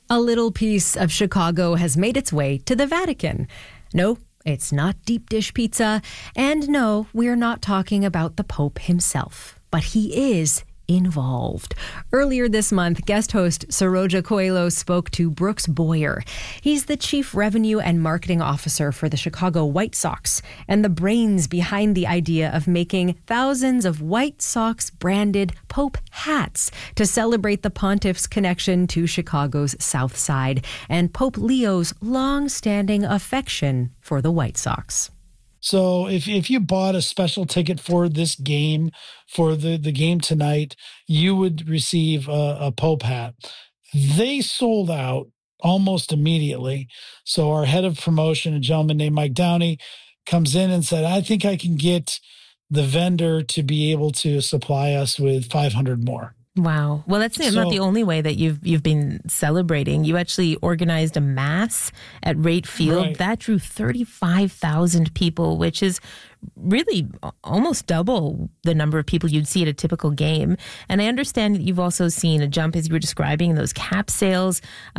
A little piece of Chicago has made its way to the Vatican. No, it's not deep dish pizza. And no, we're not talking about the Pope himself. But he is involved. Earlier this month, guest host Saroja Coelho spoke to Brooks Boyer. He's the chief revenue and marketing officer for the Chicago White Sox and the brains behind the idea of making thousands of White Sox branded Pope hats to celebrate the pontiff's connection to Chicago's South Side and Pope Leo's long-standing affection for the White Sox. So if you bought a special ticket for this game, for the game tonight, you would receive a Pope hat. They sold out almost immediately. So our head of promotion, a gentleman named Mike Downey, comes in and said, I think I can get the vendor to be able to supply us with 500 more. Wow. Well, that's not the only way that you've been celebrating. You actually organized a mass at Rate Field. Right. That drew 35,000 people, which is really almost double the number of people you'd see at a typical game. And I understand that you've also seen a jump, as you were describing, in those cap sales.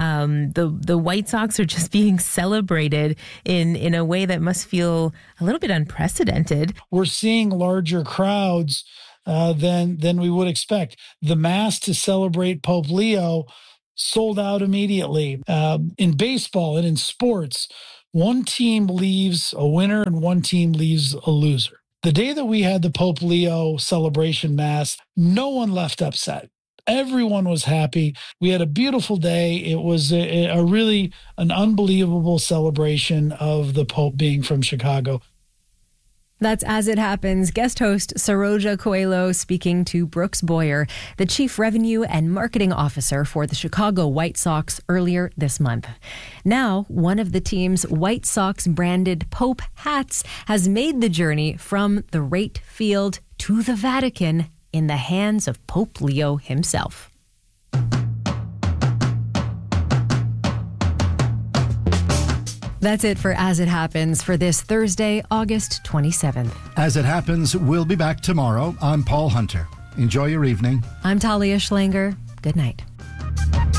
The White Sox are just being celebrated in a way that must feel a little bit unprecedented. We're seeing larger crowds than we would expect. The mass to celebrate Pope Leo sold out immediately. In baseball and in sports, one team leaves a winner and one team leaves a loser. The day that we had the Pope Leo celebration mass, no one left upset. Everyone was happy. We had a beautiful day. It was a really an unbelievable celebration of the Pope being from Chicago. That's As It Happens. Guest host Saroja Coelho speaking to Brooks Boyer, the chief revenue and marketing officer for the Chicago White Sox earlier this month. Now, one of the team's White Sox branded Pope hats has made the journey from the Rate Field to the Vatican in the hands of Pope Leo himself. That's it for As It Happens for this Thursday, August 27th. As It Happens, we'll be back tomorrow. I'm Paul Hunter. Enjoy your evening. I'm Talia Schlanger. Good night.